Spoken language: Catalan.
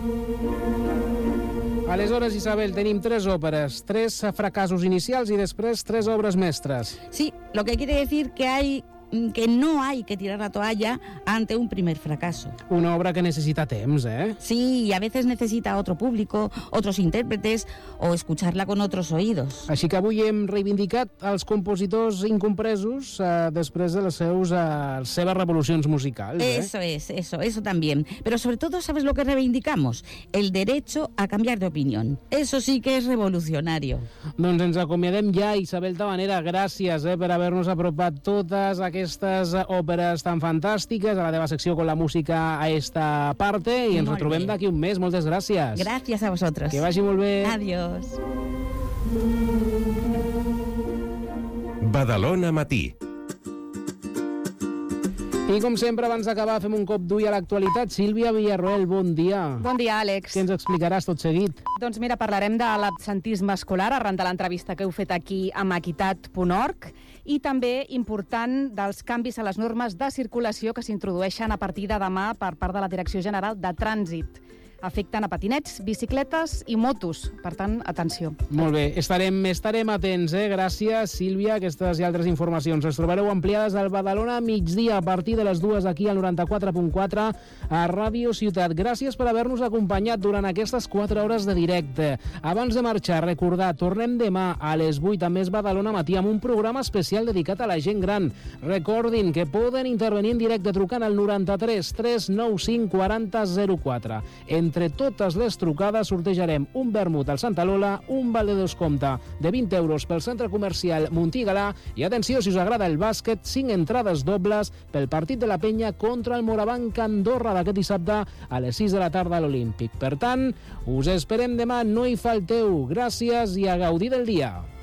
Aleshores, Isabel, tenim 3 òperes, 3 fracassos inicials i després 3 obres mestres. Sí, lo que quiere decir que no hay que tirar la toalla ante un primer fracaso. Una obra que necesita temps, ¿eh? Sí, y a veces necesita otro público, otros intérpretes o escucharla con otros oídos. Així que avui hem reivindicat els compositors incompresos després de les seves revolucions musicals. Eso también. Pero sobre todo, ¿sabes lo que reivindicamos? El derecho a cambiar de opinión. Eso sí que es revolucionario. Doncs ens acomiadem ja, Isabel Tabanera. Gràcies per haver-nos apropat totes aquestes òperes tan fantàstiques a la teva secció con la música a esta parte i ens retrobem d'aquí un mes. Moltes gràcies. Gràcies a vosaltres. Que vagi molt bé. Adiós. Badalona Matí. I com sempre, abans d'acabar, fem un cop d'ull a l'actualitat. Sílvia Villarroel, bon dia. Bon dia, Àlex. Què ens explicaràs tot seguit? Doncs mira, parlarem de l'absentisme escolar arran de l'entrevista que heu fet aquí amb equitat.org i també important dels canvis a les normes de circulació que s'introdueixen a partir de demà per part de la Direcció General de Trànsit. Afecten a patinets, bicicletes i motos. Per tant, atenció. Molt bé, estarem atents, Gràcies, Sílvia. Aquestes i altres informacions les trobareu ampliades al Badalona migdia a partir de les 2 aquí al 94.4 a Ràdio Ciutat. Gràcies per haver-nos acompanyat durant aquestes 4 hores de directe. Abans de marxar, recordar, tornem demà a les 8 a Més Badalona Matí amb un programa especial dedicat a la gent gran. Recordin que poden intervenir en directe trucant al 93 395 40 04. Entre totes les trucades sortejarem un vermut al Santa Lola, un val de descompte de 20 euros pel centre comercial Montigalà i, atenció, si us agrada el bàsquet, 5 entrades dobles pel partit de la Penya contra el Morabanc Andorra d'aquest dissabte a les 6 de la tarda a l'Olímpic. Per tant, us esperem demà, no hi falteu. Gràcies i a gaudir del dia.